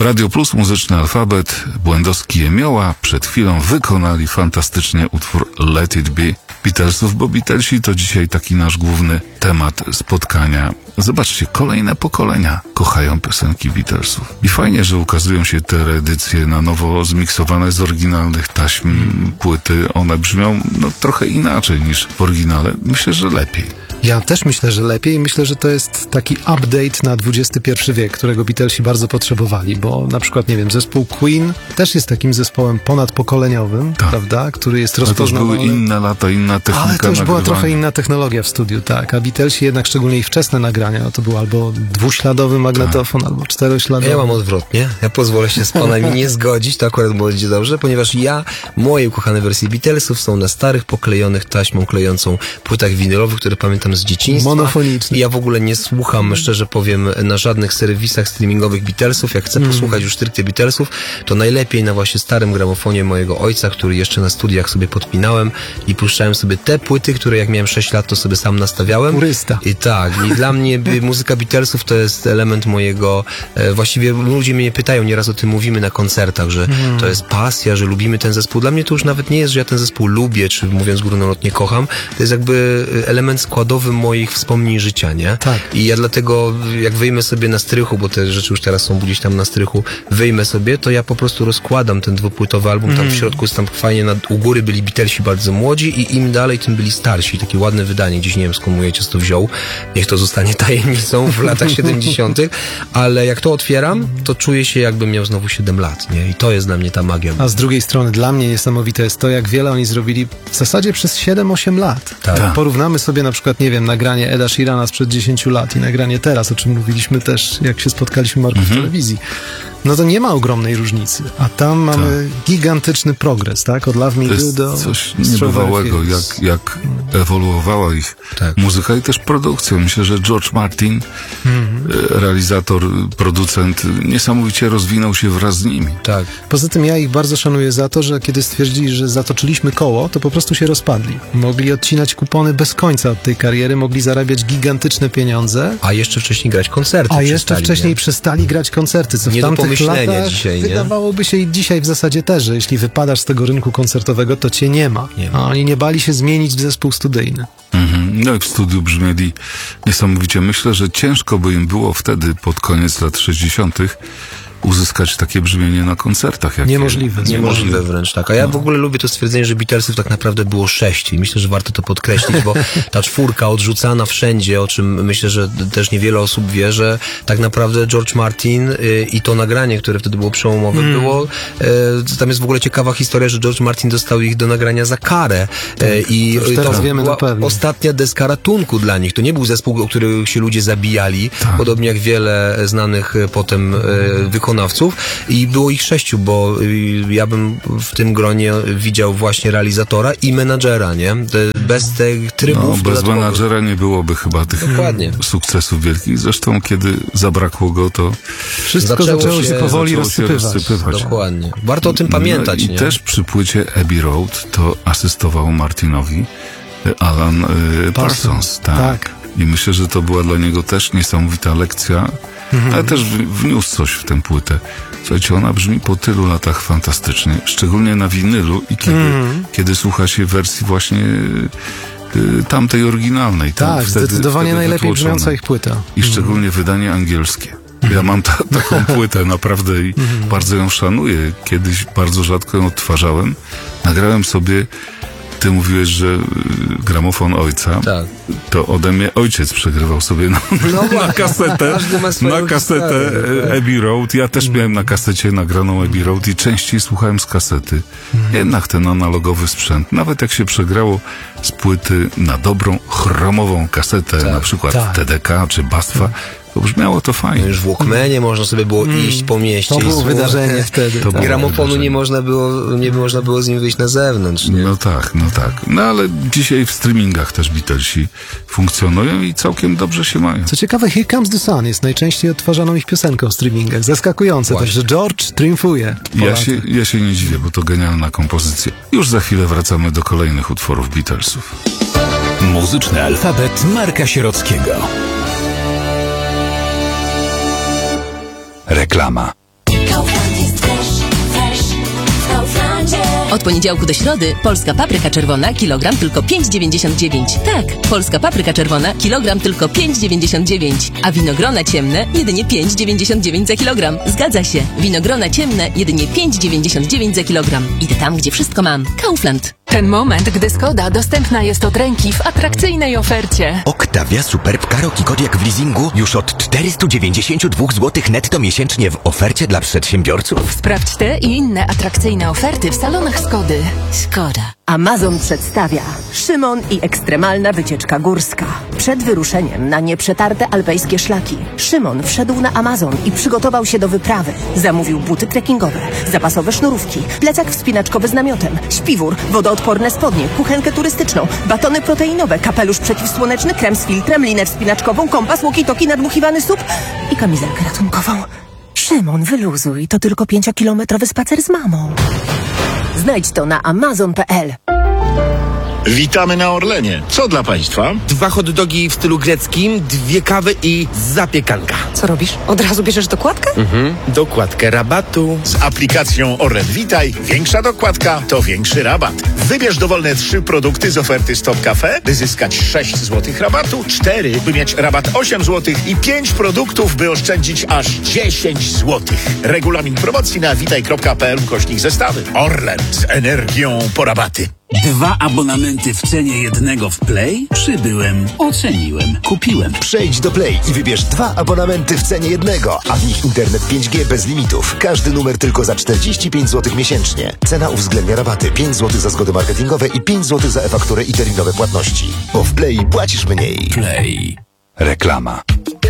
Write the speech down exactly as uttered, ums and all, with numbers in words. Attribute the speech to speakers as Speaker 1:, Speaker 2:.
Speaker 1: Radio Plus, Muzyczny Alfabet, Błędowski i Jemioła przed chwilą wykonali fantastycznie utwór Let It Be Beatlesów, bo Beatlesi to dzisiaj taki nasz główny temat spotkania. Zobaczcie, kolejne pokolenia kochają piosenki Beatlesów. I fajnie, że ukazują się te reedycje na nowo zmiksowane z oryginalnych taśm mm. płyty. One brzmią no, trochę inaczej niż w oryginale. Myślę, że lepiej.
Speaker 2: Ja też myślę, że lepiej. Myślę, że to jest taki update na dwudziesty pierwszy wiek, którego Beatlesi bardzo potrzebowali, bo na przykład, nie wiem, zespół Queen też jest takim zespołem ponadpokoleniowym, tak. prawda, który jest rozpoznawany.
Speaker 1: Ale to już były inne lata, inna technika.
Speaker 2: Ale to już
Speaker 1: nagrywania.
Speaker 2: była trochę inna technologia w studiu, tak. A Beatlesi jednak, szczególnie ich wczesne nagrania, to był albo dwuśladowy magnetofon, tak. albo czterośladowy.
Speaker 3: Ja mam odwrotnie. Ja pozwolę się z panami nie zgodzić, to akurat będzie dobrze, ponieważ ja, moje ukochane wersje Beatlesów są na starych, poklejonych taśmą klejącą płytach winylowych, które pamiętam z dzieciństwa.
Speaker 2: Monofoniczny.
Speaker 3: I ja w ogóle nie słucham, szczerze powiem, na żadnych serwisach streamingowych Beatlesów. Jak chcę mm. posłuchać już stricte Beatlesów, to najlepiej na właśnie starym gramofonie mojego ojca, który jeszcze na studiach sobie podpinałem i puszczałem sobie te płyty, które jak miałem sześć lat, to sobie sam nastawiałem.
Speaker 2: Purysta.
Speaker 3: I tak. I dla mnie muzyka Beatlesów to jest element mojego, e, właściwie ludzie mnie pytają, nieraz o tym mówimy na koncertach, że mm. to jest pasja, że lubimy ten zespół. Dla mnie to już nawet nie jest, że ja ten zespół lubię, czy mówiąc górnolotnie kocham. To jest jakby element składowy moich wspomnień życia, nie?
Speaker 2: Tak.
Speaker 3: I ja dlatego, jak wyjmę sobie na strychu, bo te rzeczy już teraz są gdzieś tam na strychu, wyjmę sobie, to ja po prostu rozkładam ten dwupłytowy album, mm. tam w środku jest tam fajnie, nad, u góry byli Beatlesi bardzo młodzi i im dalej, tym byli starsi. Takie ładne wydanie, gdzieś nie wiem skąd mój ojciec to wziął, niech to zostanie tajemnicą w latach siedemdziesiątych, ale jak to otwieram, to czuję się jakbym miał znowu siedem lat, nie? I to jest dla mnie ta magia.
Speaker 2: A z drugiej strony dla mnie niesamowite jest to, jak wiele oni zrobili w zasadzie przez siedem osiem lat.
Speaker 3: Tak.
Speaker 2: Jak porównamy sobie na przykład, nie wiem, nagranie Eda Sheerana sprzed dziesięciu lat i nagranie teraz, o czym mówiliśmy też, jak się spotkaliśmy, Marku, mhm. w telewizji, no to nie ma ogromnej różnicy. A tam mamy tak. gigantyczny progres, tak? Od Love Me Do do...
Speaker 1: coś niebywałego, jak, jak ewoluowała ich tak. muzyka i też produkcja. Myślę, że George Martin, mhm. realizator, producent, niesamowicie rozwinął się wraz z nimi.
Speaker 3: Tak.
Speaker 2: Poza tym ja ich bardzo szanuję za to, że kiedy stwierdzili, że zatoczyliśmy koło, to po prostu się rozpadli. Mogli odcinać kupony bez końca od tej kariery, mogli zarabiać gigantyczne pieniądze.
Speaker 3: A jeszcze wcześniej grać koncerty.
Speaker 2: A jeszcze wcześniej nie? przestali grać koncerty, co w
Speaker 3: nie
Speaker 2: tamtych latach
Speaker 3: dzisiaj, nie?
Speaker 2: wydawałoby się i dzisiaj w zasadzie też, że jeśli wypadasz z tego rynku koncertowego, to cię nie ma. Nie ma. A oni nie bali się zmienić w zespół studyjny.
Speaker 1: Mhm. No i w studiu brzmieli niesamowicie. Myślę, że ciężko by im było wtedy, pod koniec lat sześćdziesiątych, uzyskać takie brzmienie na koncertach. Jakie...
Speaker 2: Niemożliwe.
Speaker 3: Niemożliwe wręcz, tak. A ja no. w ogóle lubię to stwierdzenie, że Beatlesów tak naprawdę było sześć i myślę, że warto to podkreślić, bo ta czwórka odrzucana wszędzie, o czym myślę, że też niewiele osób wie, że tak naprawdę George Martin y, i to nagranie, które wtedy było przełomowe, mm. było, y, tam jest w ogóle ciekawa historia, że George Martin dostał ich do nagrania za karę y, i
Speaker 2: to, to wiemy
Speaker 3: była
Speaker 2: to
Speaker 3: ostatnia deska ratunku dla nich. To nie był zespół, o którym się ludzie zabijali, tak. podobnie jak wiele znanych potem y, wykonawców. I było ich sześciu, bo ja bym w tym gronie widział właśnie realizatora i menadżera, nie? Bez tych trybów.
Speaker 1: No, bez menadżera nie byłoby chyba tych
Speaker 3: Dokładnie.
Speaker 1: sukcesów wielkich. Zresztą, kiedy zabrakło go, to
Speaker 2: wszystko zaczęło, zaczęło się powoli
Speaker 1: zaczęło
Speaker 2: rozsypywać.
Speaker 1: Się rozsypywać.
Speaker 3: Dokładnie. Warto o tym pamiętać.
Speaker 1: No i
Speaker 3: nie?
Speaker 1: też przy płycie Abbey Road to asystował Martinowi Alan y, Parsons. Parsons tak. tak. I myślę, że to była dla niego też niesamowita lekcja, mhm. ale też wniósł coś w tę płytę. Słuchajcie, ona brzmi po tylu latach fantastycznie, szczególnie na winylu i kiedy, mhm. kiedy słucha się wersji właśnie y, tamtej oryginalnej.
Speaker 2: Tak, wtedy, zdecydowanie wtedy najlepiej brzmiąca ich płyta.
Speaker 1: I szczególnie mhm. wydanie angielskie. Ja mam ta, taką płytę naprawdę i mhm. bardzo ją szanuję. Kiedyś bardzo rzadko ją odtwarzałem. Nagrałem sobie. Ty mówiłeś, że y, gramofon ojca, tak. to ode mnie ojciec przegrywał sobie na, no, na kasetę, na kasetę tak. Abbey Road. Ja też miałem na kasecie nagraną Abbey Road i częściej słuchałem z kasety. Mm. Jednak ten analogowy sprzęt, nawet jak się przegrało z płyty na dobrą, chromową kasetę, tak. na przykład tak. T D K czy Bastwa, to brzmiało to fajnie.
Speaker 3: No już w Walkmanie można sobie było mm. iść po mieście.
Speaker 2: To było wydarzenie wtedy.
Speaker 3: To tak. Gramofonu nie można było, nie można było z nim wyjść na zewnątrz. Nie?
Speaker 1: No tak, no tak. No ale dzisiaj w streamingach też Beatlesi funkcjonują i całkiem dobrze się mają.
Speaker 2: Co ciekawe, Here Comes the Sun jest najczęściej odtwarzaną ich piosenką w streamingach. Zaskakujące, Właśnie. Także George triumfuje.
Speaker 1: Ja się, ja się nie dziwię, bo to genialna kompozycja. Już za chwilę wracamy do kolejnych utworów Beatlesów.
Speaker 4: Muzyczny alfabet Marka Sierockiego. Reklama.
Speaker 5: Od poniedziałku do środy polska papryka czerwona kilogram tylko pięć dziewięćdziesiąt dziewięć. Tak, polska papryka czerwona kilogram tylko pięć dziewięćdziesiąt dziewięć, a winogrona ciemne jedynie pięć dziewięćdziesiąt dziewięć za kilogram. Zgadza się, winogrona ciemne jedynie pięć dziewięćdziesiąt dziewięć za kilogram. Idę tam, gdzie wszystko mam. Kaufland.
Speaker 6: Ten moment, gdy Skoda dostępna jest od ręki w atrakcyjnej ofercie.
Speaker 7: Octavia Superb Karoki Kodiaq w leasingu już od czterysta dziewięćdziesiąt dwa złotych netto miesięcznie w ofercie dla przedsiębiorców.
Speaker 6: Sprawdź te i inne atrakcyjne oferty w salonach Skody.
Speaker 5: Skoda.
Speaker 8: Amazon przedstawia Szymon i ekstremalna wycieczka górska. Przed wyruszeniem na nieprzetarte alpejskie szlaki Szymon wszedł na Amazon i przygotował się do wyprawy. Zamówił buty trekkingowe, zapasowe sznurówki, plecak wspinaczkowy z namiotem, śpiwór, wodoodporne spodnie, kuchenkę turystyczną, batony proteinowe, kapelusz przeciwsłoneczny, krem z filtrem, linę wspinaczkową, kompas, walkie-talkie, nadmuchiwany sup i kamizelkę ratunkową. Szymon, wyluzuj, to tylko pięciokilometrowy spacer z mamą. Znajdź to na amazon kropka p l.
Speaker 9: Witamy na Orlenie. Co dla Państwa?
Speaker 10: Dwa hot dogi w stylu greckim, dwie kawy i zapiekanka.
Speaker 8: Co robisz? Od razu bierzesz dokładkę?
Speaker 10: Mhm. Dokładkę rabatu.
Speaker 9: Z aplikacją Orlen Witaj większa dokładka to większy rabat. Wybierz dowolne trzy produkty z oferty Stop Cafe, by zyskać sześć złotych rabatu, cztery, by mieć rabat osiem złotych i pięć produktów, by oszczędzić aż dziesięć złotych. Regulamin promocji na witaj kropka p l ukośnik zestawy. Orlen z energią po rabaty.
Speaker 4: Dwa abonamenty w cenie jednego w Play? Przybyłem, oceniłem, kupiłem.
Speaker 11: Przejdź do Play i wybierz dwa abonamenty w cenie jednego, a w nich internet pięć G bez limitów. Każdy numer tylko za czterdzieści pięć złotych miesięcznie. Cena uwzględnia rabaty pięć złotych za zgody marketingowe i pięć złotych za e-fakturę i terminowe płatności. Bo w Play płacisz mniej.
Speaker 4: Play.
Speaker 1: Reklama.